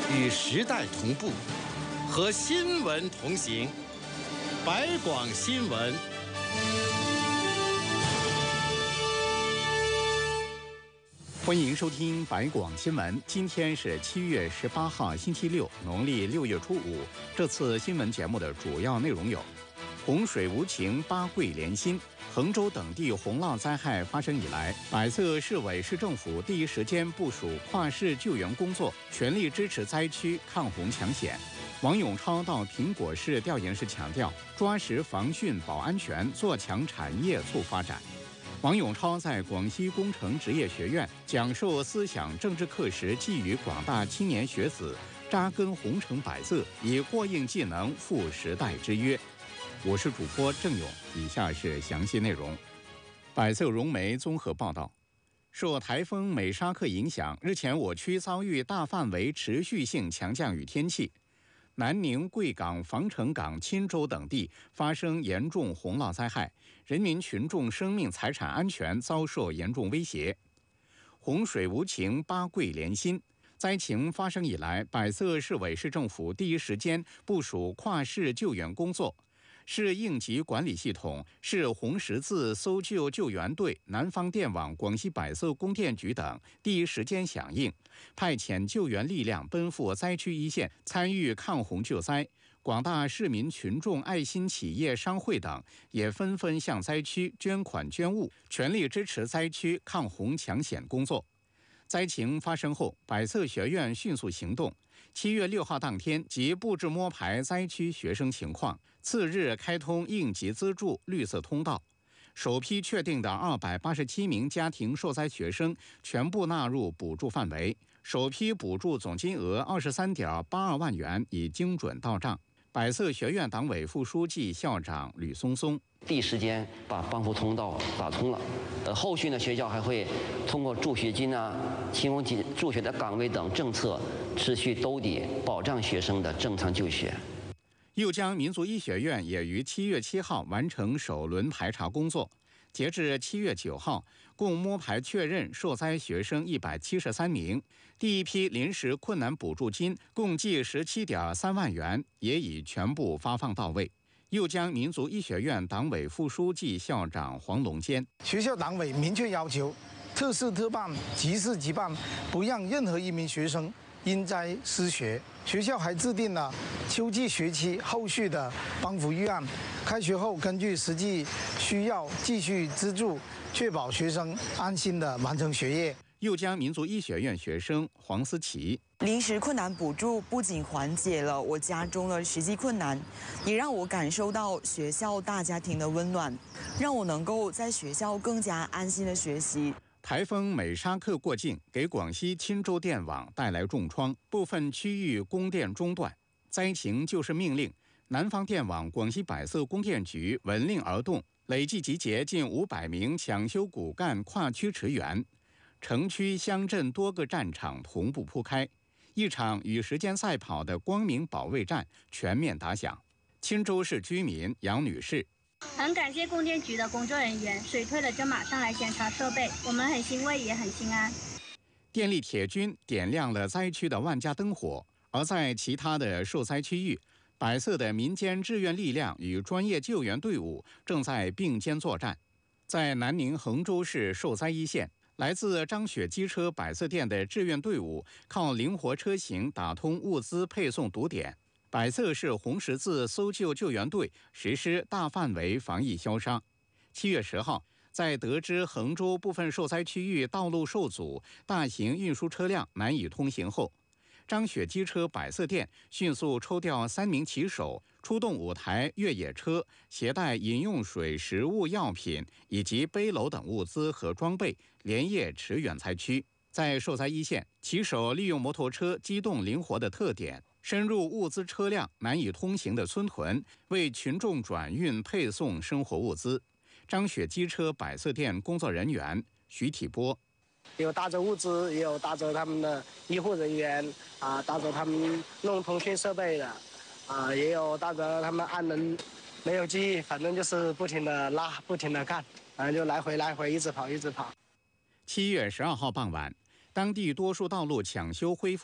与时代同步，和新闻同行。百广新闻。 欢迎收听百广新闻。今天是7月18号，星期六，农历6月初5。这次新闻节目的主要内容有：洪水无情，八桂连心。衡州等地洪涝灾害发生以来，百色市委市政府第一时间部署跨市救援工作，全力支持灾区抗洪抢险。王永超到苹果市调研时强调，抓实防汛保安全，做强产业促发展。王永超在广西工程职业学院讲授思想政治课时，寄予广大青年学子扎根红城百色，以过硬技能赴时代之约。我是主播郑勇，以下是详细内容。百色融媒综合报道，受台风美沙克影响，日前我区遭遇大范围持续性强降雨天气，南宁、贵港、防城港、钦州等地发生严重洪涝灾害，人民群众生命财产安全遭受严重威胁。洪水无情，八桂连心。灾情发生以来，百色市委市政府第一时间部署跨市救援工作。市应急管理系统、市红十字搜救救援队、南方电网、广西百色供电局等第一时间响应，派遣救援力量奔赴灾区一线，参与抗洪救灾。广大市民群众、爱心企业、商会等也纷纷向灾区捐款捐物，全力支持灾区抗洪抢险工作。灾情发生后，百色学院迅速行动。7月6号当天即布置摸排灾区学生情况，次日开通应急资助绿色通道。首批确定的287名家庭受灾学生全部纳入补助范围，首批补助总金额23.82万元已精准到账。百色学院党委副书记、校长吕松松第一时间把帮扶通道打通了。后续呢，学校还会通过助学金提供助学的岗位等政策，持续兜底，保障学生的正常就学。 右江民族医学院也于7月7号完成首轮排查工作。截至7月9号，共摸排确认受灾学生173名，第一批临时困难补助金共计17.3万元，也已全部发放到位。右江民族医学院党委副书记、校长黄龙坚： 学校党委明确要求，特事特办，即事即办，不让任何一名学生因灾失学。学校还制定了秋季学期后续的帮扶预案，开学后根据实际需要继续资助，确保学生安心地完成学业。 右江民族医学院学生黄思琪： 临时困难补助不仅缓解了我家中的实际困难，也让我感受到学校大家庭的温暖，让我能够在学校更加安心的学习。 台风美沙克过境，给广西钦州电网带来重创，部分区域供电中断。灾情就是命令，南方电网、广西百色供电局闻令而动，累计集结近500名抢修骨干跨区驰援，城区乡镇多个战场同步铺开，一场与时间赛跑的光明保卫战全面打响。钦州市居民杨女士： 很感谢供电局的工作人员，水退了就马上来检查设备，我们很欣慰也很心安。 电力铁军点亮了灾区的万家灯火，而在其他的受灾区域，百色的民间志愿力量与专业救援队伍正在并肩作战。在南宁衡州市受灾一线，来自张雪机车百色店的志愿队伍靠灵活车型打通物资配送堵点。百色市红十字搜救救援队实施大范围防疫消杀。7月10号，在得知衡州部分受灾区域道路受阻，大型运输车辆难以通行后，张雪机车百色店迅速抽调3名骑手，出动5台越野车，携带饮用水、食物、药品以及背篓等物资和装备，连夜驰援灾区。在受灾一线，骑手利用摩托车机动灵活的特点，深入物资车辆难以通行的村屯，为群众转运配送生活物资。张雪机车百色店工作人员徐体波： 有带着物资，也有带着他们的医护人员带着他们弄通讯设备的也有带着他们按人没有记忆，反正就是不停的拉，不停的干，反正就来回一直跑。7月12号傍晚，当地多数道路抢修恢复